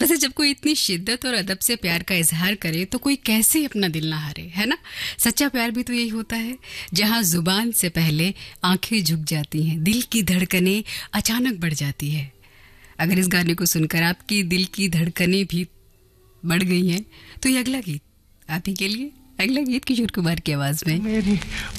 वैसे जब कोई इतनी शिद्दत और अदब से प्यार का इजहार करे तो कोई कैसे अपना दिल ना हारे, है ना। सच्चा प्यार भी तो यही होता है, जहां जुबान से पहले आंखें झुक जाती हैं, दिल की धड़कनें अचानक बढ़ जाती है। अगर इस गाने को सुनकर आपकी दिल की धड़कनें भी बढ़ गई हैं तो ये अगला गीत आप ही के लिए, अगला गीत किशोर कुमार की आवाज में।